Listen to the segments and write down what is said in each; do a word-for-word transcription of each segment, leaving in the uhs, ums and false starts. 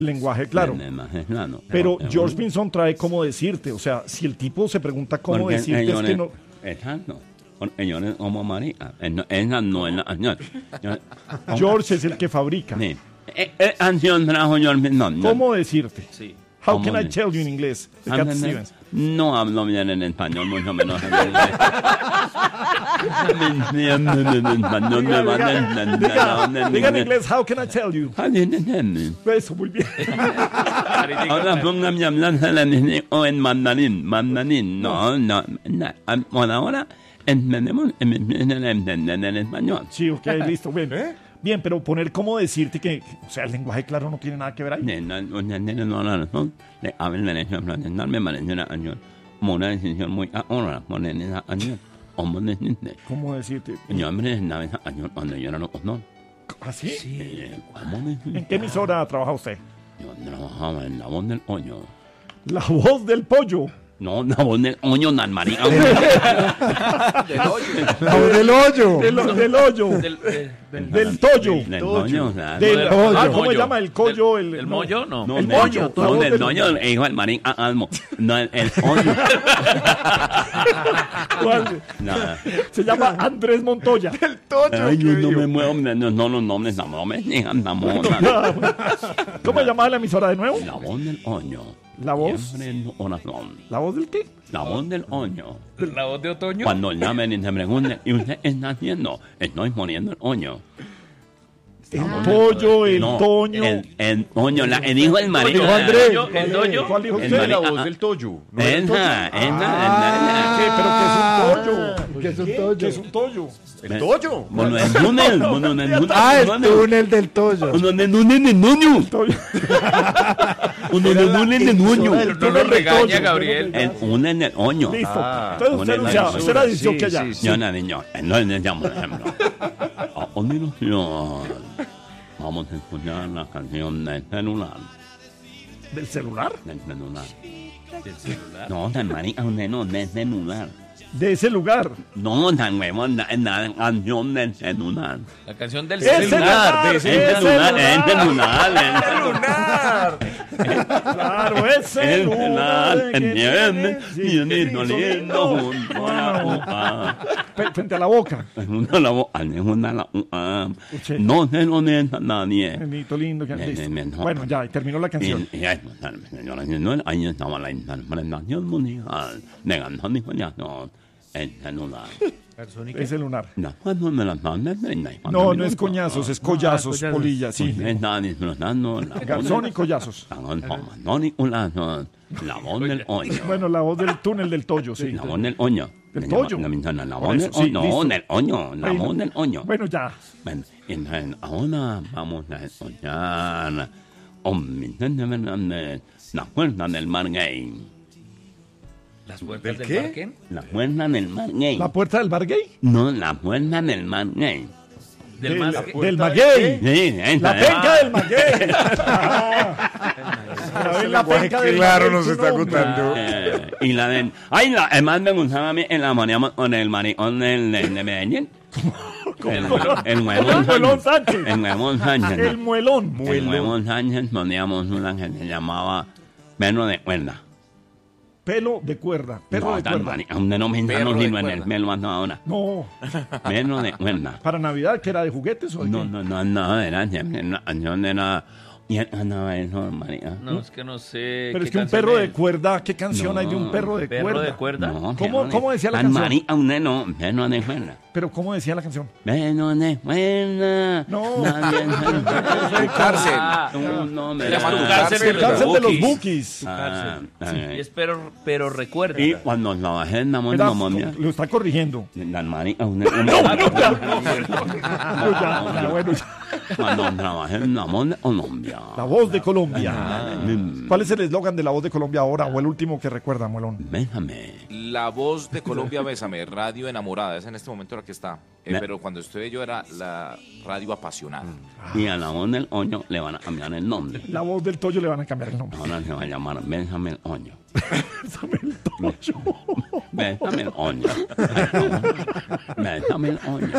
lenguaje claro. Lenguaje claro. Pero Eh, George eh, Pinzón trae cómo decirte. O sea, si el tipo se pregunta cómo porque decirte, ellos es que es- no. Exacto. Porque ellos es como marica. Ella ella no es la canción. George es el que fabrica. Sí. Eh, eh, canción trajo George Pinzón. ¿Cómo decirte? Sí. How ¿Cómo can I de- tell you in inglés? De Cat Stevens. No hablo bien en español, mucho menos en inglés. Diga, diga, diga, diga en inglés, how can I tell you? Eso, muy bien. Ahora póngame a hablar o en mandarín, mandarín, no, no, no. Por ahora entendemos en el español. Sí, ok, listo. Bien, bien, pero poner cómo decirte que, o sea, el lenguaje claro no tiene nada que ver ahí. A ver, me parece una canción, como una decisión muy ahora, poner esa canción. ¿Cómo decirte? ¿Cómo decirte? Yo me presentaba esa canción cuando yo era loco, ¿no? ¿Así? Eh, ¿Cómo decirte? ¿En qué emisora trabaja usted? Yo trabajaba en La Voz del Oño. La voz del pollo. No, La Voz del Oño, nan marica. Del hoyo. La voz del hoyo. Del, del hoyo. Del, del, del, Del tollo. Del Oño, o sea. Del, del- ah, del ¿cómo se mollo. llama? El collo. Del- El, ¿El no. mollo? No. No, El del- moño, la No, voz del del- Oño, hijo del marín ah, Almo. No, el, el Oño. ¿Cuál? Nada. Se llama Andrés Montoya. El toyo. Ay, que yo no digo. me muevo, no, no, no, los nombres, no, no me digan, no, no, no. ¿Cómo se llamaba la emisora de nuevo? La Voz del Oño. La voz. Siempre en oración. ¿La voz del qué? La Voz del Oño. La voz de otoño. Cuando llamen y se pregunten, ¿y usted qué está haciendo? Estoy poniendo el oño. El pollo, el No, toño. El, el oño, la, el hijo del marido. Dijo Andrés. El doño, el doño. ¿Cuál dijo El usted? marido. La voz del toyo. ¿No era el Esa, toyo? esa, ¿Qué? ¿Pero qué es un toyo? ¿Qué es un ¿Qué toyo? es un toyo? El toyo. Bueno, el túnel, bueno, el túnel. Ah, el túnel del toyo. Uno de túnel de nuño. Toyo. Uno de túnel de nuño. Pero no lo regaña, Gabriel. El uno en el oño. Listo. Ah, Entonces usted una anunciaba, usted era censura, dicho que sí, allá. sí, Yo no niño, no le llamo ejemplo. A continuación, vamos a escuchar la canción del celular. ¿Del celular? Del celular. Del celular. No, tan marica, usted no, del celular. De ese lugar. No, tan huevón, la, la canción del celular. La canción del ¡El celular. celular! El celular, el celular, el ¡Lunar! Claro, ese El celular, que el nieve, Sí, y el que niño hizo lindo lindo. junto a la boca. Pe- Frente a la boca. Junto a la boca, junto a la boca. Escuché. No se lo niega nadie. El niñito lindo. Que... Me- listo. me- me- Bueno, ya, y terminó la canción. Y, y ahí, señoras y señores, ahí estaba la interpretación mundial de canción y coñazo, el celular. Ese lunar. No, cuando me las mandan, treinta y cuatro No, no es minutos. coñazos, es collazos, collazos. polilla, sí. Pues están disfrutando la Garzón y collazos. Garzón y collazos. La voz del oño. Bueno, la voz del túnel del toyo, sí. La voz del oño. Del Me toyo. llama- me llama La Por voz del eso, sí, oño. listo. No, del oño. La Bueno, voz del oño. Bueno, ya. Bueno, entonces ahora vamos a escuchar Omnisciente Fernández, La Puerta del Mar Gay. Las puertas del qué? parque. La Puerta del Mar Gay. ¿La puerta del bar gay? No, La Puerta del Mar Gay. Del Del, mar. del maguey. Sí, esa La es. penca del maguey. Ah, la lenguaje penca del claro maguey, nos tu está nombre. contando. Eh, y la de... Ay, la, además me gustaba a mí en la moníamos con el maricón del, de, de Medellín. El, el huevón El muelón Sánchez. El huevón Sánchez. El muelón. El huevón Sánchez poníamos una que se llamaba Perro de Cuerda. Pelo de cuerda. Perro No, de tan cuerda. marica, donde no me Perro entramos de ni en el cuerda. pelo hasta ahora. No, Perro de Cuerda. para Navidad, que era de juguetes o de No, qué? no, no, no, era siempre una canción de la... Y él andaba eso, marica. No, es que no sé. Pero qué es que un canción perro de es. cuerda, ¿qué canción No, hay de un perro de ¿Perro cuerda? de cuerda? No, ¿Cómo- perro de- cómo decía la tan canción? marica, un neno, perro de cuerda. Pero ¿cómo decía la canción? Perro de cuerda. No. Nadie se- Tu cárcel. Ah, No, no, me se llama da- Tu cárcel de El los cárcel de los Bukis. Bukis. Ah, ah, Y es pero, pero recuerda. Y cuando trabajé en la Espera, monomia, lo está corrigiendo. la marica, un, un, No, ya, ya, bueno, ya. cuando trabajé en la Colombia. La voz de Colombia. Mm, ¿Cuál es el eslogan de la voz de Colombia ahora o el último que recuerda, Muelón? Déjame. La voz de Colombia, Bésame, radio enamorada. Es en este momento otra que está. Eh, pero cuando estoy yo era la radio apasionada. Y a la voz del oño le van a cambiar el nombre. La voz del Toyo le van a cambiar el nombre. Ahora se va a llamar Bésame el oño. Bésame el Toyo. Bésame el oño. Bésame el oño.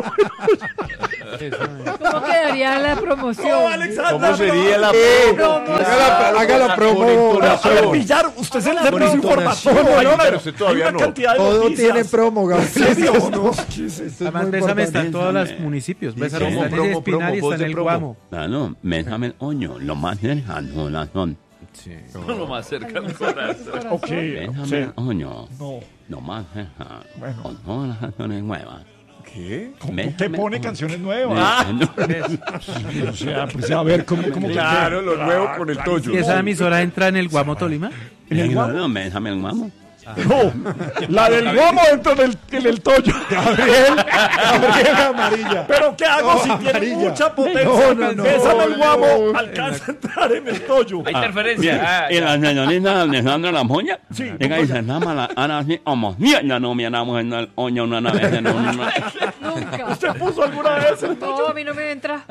¿Cómo quedaría la promoción? Oh, Alexandra, ¿Cómo sería la Eh, promo? promoción. Haga la, haga la promo. A ver, Villar, usted se le servicio información. Pero usted todavía Hay una no. cantidad de Todo noticias. tiene promo, Gabriel. ¿En serio? No. Además, Bésame está en todos los municipios. Bésame promo, está en el promo, Espinal y promo, está en voz el de promo. Guamo. Claro, Bésame el oño. Lo más cercano la son. Lo más cerca al corazón. Ok, Bésame sí. el oño. No. Lo más cercano. Bueno. Con todas las canciones nuevas. ¿Qué? ¿Cómo Bésame te el pone oño. canciones nuevas? Bésame- O sea, pues a ver, ¿cómo, cómo Claro, lo nuevo con el Toyo. ¿Y esa emisora entra en el Guamo Tolima? ¿En el Guamo? No, Bésame el Guamo. No, la del Guamo dentro del, en el Toyo. Gabriel, Gabriel amarilla. Pero ¿qué hago No, si tiene amarilla. mucha potencia? No, no, no, Bésame el Guamo, no. alcanza a entrar en el Toyo. Hay interferencia. Ah, Y ya. la señorita Alejandra La Moya. Sí, Llega y Moya. se llama la Ana así, como mierda, no me andamos en el oño una vez en una. Nunca. ¿Usted puso alguna vez el No, a mí no me entra.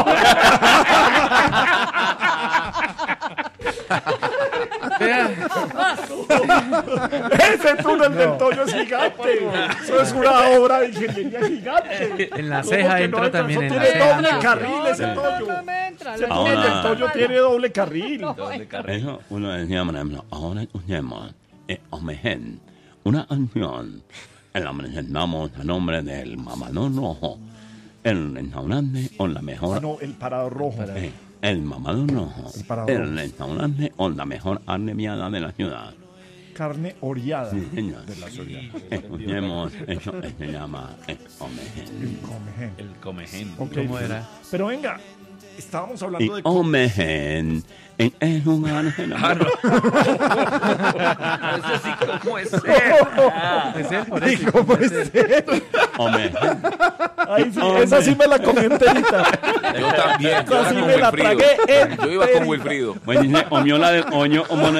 Ese túnel del Toyo es gigante. Eso es una obra de ingeniería gigante. En la ¿Cómo ceja que entra no entra? también, Eso en la tiene ceja. doble No, carril no, ese no, Toyo. no me entra. Ese Lo Ahora- túnel del intento, Toyo hermano. tiene doble carril. Doble carril. Eso uno decía, por ejemplo, ahora escuchemos eh, Omegen, una canción en la presentamos a nombre del Mamadón Rojo, el restaurante o la mejor. No, el parado rojo. eh, el Mamadón Rojo, El Parado el Rojo. restaurante o la mejor arneviada de la ciudad. Carne oreada. Sí, señor. Escuchemos, eso que se llama eh, Omegen. Comején. El comején. Ok. ¿Cómo era? Pero venga, estábamos Y hablando de... Omegen, en el lugar de la... Ese sí, ¿cómo es? Es él, por eso. ¿Cómo es eso? Omegen. Ahí sí, esa sí me la comí enterita. Yo también, yo Esa sí iba me con la Wilfrido. tragué Yo iba con enterita. Wilfrido. Pues dice, omiola del oño, omone...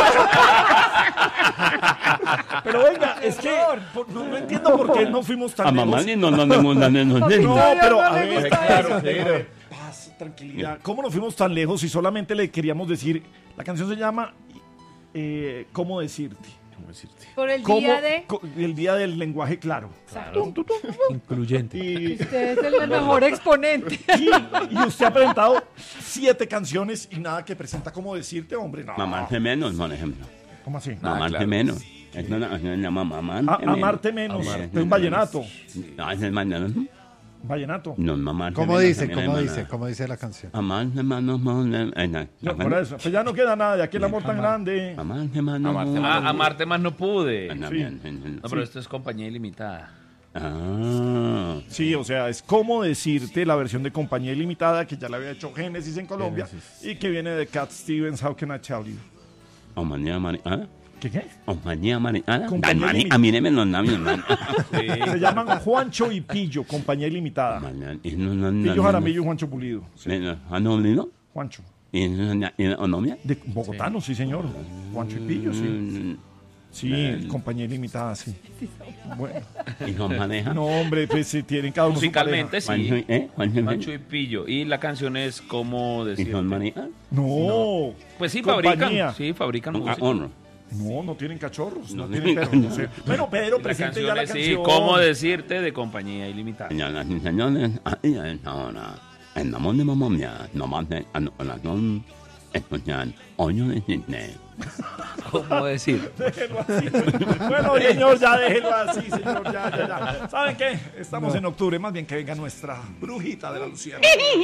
Pero venga, es que por- no, no entiendo por qué no fuimos tan A mamá lejos. ni no, no, no, no, no, no, no. No, pero a no me ver, gusta claro, eso. pero, paz, tranquilidad. ¿Cómo nos fuimos tan lejos si solamente le queríamos decir, la canción se llama eh, ¿Cómo decirte? Por el ¿Cómo- día de... co- el día del lenguaje claro. Exacto. Incluyente. Y, Usted es el mejor exponente. y, y usted ha presentado siete canciones y nada que presenta ¿Cómo decirte, hombre? No. Mamarte menos, por ejemplo. ¿Cómo así? Ah, Mamarte claro. menos. Es una canción que se llama Mamarte A- menos. amarte menos. Amarte Es un menos. vallenato. No, es el vallenato. Vallenato. No, mamarte ¿Cómo menos dice? también ¿Cómo es dice? balada. ¿Cómo dice la canción? Amarte menos, mamarte- eh, no, No, la por eso. Pues ya no queda nada de aquel amor tan grande. Amarte menos, Amarte mamarte- Ah, amarte más no pude. Ah, No, bien, bien, bien. pero esto es compañía ilimitada. Ah, Sí, o sea, es como decirte la versión de Compañía Ilimitada que ya la había hecho Génesis en Colombia y que viene de Cat Stevens, How Can I Tell You. compañía mari- ¿ah? ¿Qué qué? Compañía mariana. Compañía Mari- limi- A mí me los labios, man. Se llaman Juancho y Pillo, Compañía Ilimitada. Mañana- y no- no- no- Pillo no- Jaramillo y Juancho Pulido. Sí, no- no- ¿Ah, no, no? Juancho. ¿Y no- y no- no, mía? De bogotano, sí, señor. Juancho y Pillo, sí. Mm, Sí, Compañía Ilimitada, sí. Bueno, ¿Y nos maneja? no, hombre, pues sí, tienen cada uno su Musicalmente Juancho, sí. ¿eh? Juancho, Mancho y Pillo. Y la canción es como ¿Y decir. nos maneja? pareja. No. Pues sí, Compañía. fabrican. Sí, fabrican Ah, música. honor. No, no tienen cachorros, no, No tienen tienen perros. no sé. cachorros. Bueno, Pedro, La presente ya canción la es, sí, canción. ¿cómo decirte? De compañía ilimitada. Señoras y señores, ahí es ahora. En la món de mamá mía, nomás de anotación, escuchan Oño de Disney. ¿Cómo decir? Déjelo así. Bueno, señor, ya déjelo así, señor, ya, ya, ya. ¿Saben qué? Estamos en octubre, más bien que venga nuestra brujita de la Luciana.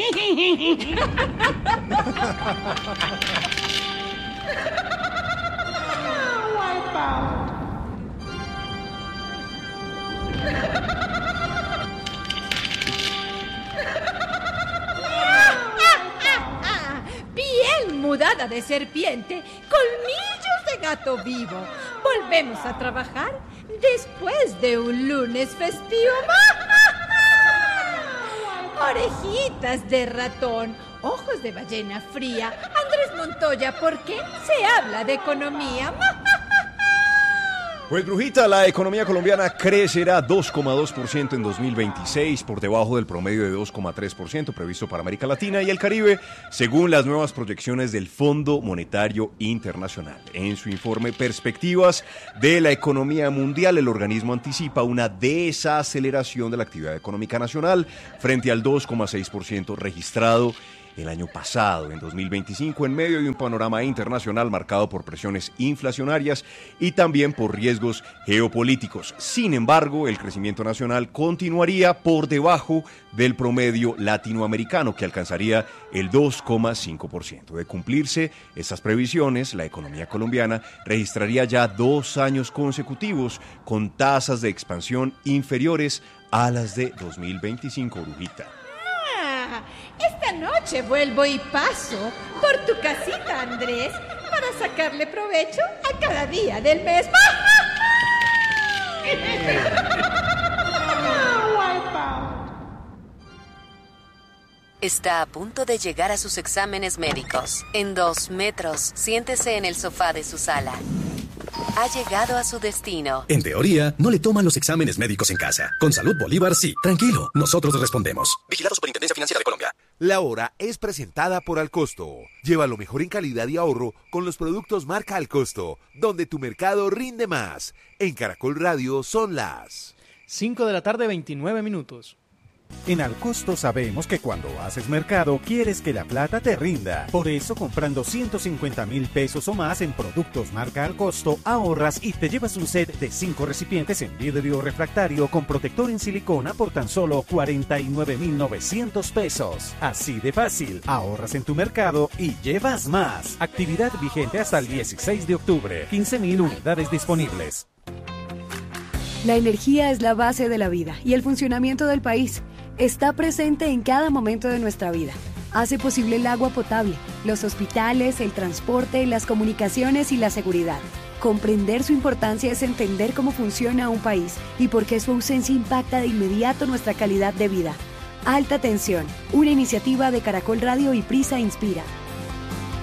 Piel mudada de serpiente, colmillos de gato vivo. Volvemos a trabajar después de un lunes festivo. Orejitas de ratón, ojos de ballena fría. Andrés Montoya, ¿por qué se habla de economía? Pues Brujita, la economía colombiana crecerá dos coma dos por ciento en dos mil veintiséis, por debajo del promedio de dos coma tres por ciento previsto para América Latina y el Caribe, según las nuevas proyecciones del Fondo Monetario Internacional. En su informe Perspectivas de la Economía Mundial, el organismo anticipa una desaceleración de la actividad económica nacional frente al dos coma seis por ciento registrado el año pasado, en dos mil veinticinco, en medio de un panorama internacional marcado por presiones inflacionarias y también por riesgos geopolíticos. Sin embargo, el crecimiento nacional continuaría por debajo del promedio latinoamericano, que alcanzaría el dos coma cinco por ciento. De cumplirse estas previsiones, la economía colombiana registraría ya dos años consecutivos con tasas de expansión inferiores a las de dos mil veinticinco, Brujita. Esta noche vuelvo y paso por tu casita, Andrés, para sacarle provecho a cada día del mes. Está a punto de llegar a sus exámenes médicos. En dos metros, siéntese en el sofá de su sala. Ha llegado a su destino. En teoría, no le toman los exámenes médicos en casa. Con Salud Bolívar, sí. Tranquilo, nosotros respondemos. Vigilado Superintendencia Financiera de Colombia. La hora es presentada por Alcosto. Lleva lo mejor en calidad y ahorro con los productos marca Alcosto, donde tu mercado rinde más. En Caracol Radio son las cinco de la tarde, veintinueve minutos. En Alcosto sabemos que cuando haces mercado quieres que la plata te rinda. Por eso, comprando ciento cincuenta mil pesos o más en productos marca Alcosto, ahorras y te llevas un set de cinco recipientes en vidrio refractario con protector en silicona por tan solo cuarenta y nueve mil novecientos pesos. Así de fácil, ahorras en tu mercado y llevas más. Actividad vigente hasta el dieciséis de octubre. quince mil unidades disponibles. La energía es la base de la vida y el funcionamiento del país. Está presente en cada momento de nuestra vida. Hace posible el agua potable, los hospitales, el transporte, las comunicaciones y la seguridad. Comprender su importancia es entender cómo funciona un país y por qué su ausencia impacta de inmediato nuestra calidad de vida. Alta Tensión, una iniciativa de Caracol Radio y Prisa Inspira.